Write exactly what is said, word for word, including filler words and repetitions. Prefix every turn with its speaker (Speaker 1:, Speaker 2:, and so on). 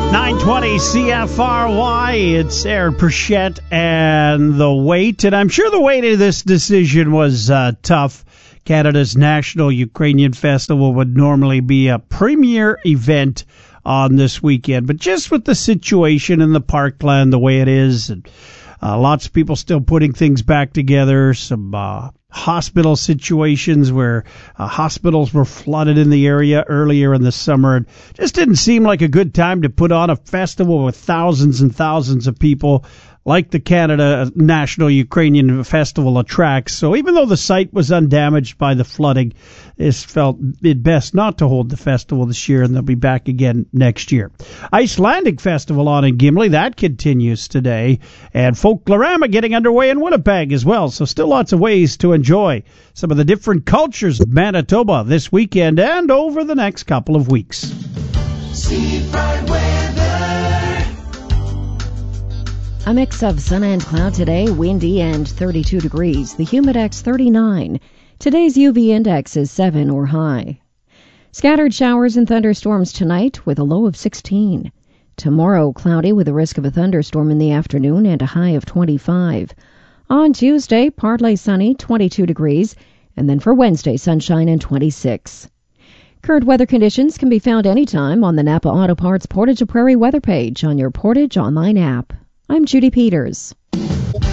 Speaker 1: nine twenty C F R Y, it's Aaron Perchette and the wait. And I'm sure the wait of this decision was uh, tough. Canada's National Ukrainian Festival would normally be a premier event on this weekend. But just with the situation in the parkland the way it is, and uh, lots of people still putting things back together, some uh, hospital situations where uh, hospitals were flooded in the area earlier in the summer. It just didn't seem like a good time to put on a festival with thousands and thousands of people like the Canada National Ukrainian Festival attracts. So even though the site was undamaged by the flooding, it's felt it best not to hold the festival this year, and they'll be back again next year. Icelandic Festival on in Gimli, that continues today, and Folklorama getting underway in Winnipeg as well. So still lots of ways to enjoy some of the different cultures of Manitoba this weekend and over the next couple of weeks.
Speaker 2: Seafront weather.
Speaker 3: A mix of sun and cloud today, windy and thirty-two degrees. The humidex thirty-nine. Today's U V index is seven or high. Scattered showers and thunderstorms tonight with a low of sixteen. Tomorrow, cloudy with a risk of a thunderstorm in the afternoon and a high of twenty-five. On Tuesday, partly sunny, twenty-two degrees. And then for Wednesday, sunshine and twenty-six. Current weather conditions can be found anytime on the Napa Auto Parts Portage Prairie weather page on your Portage online app. I'm Judy Peters.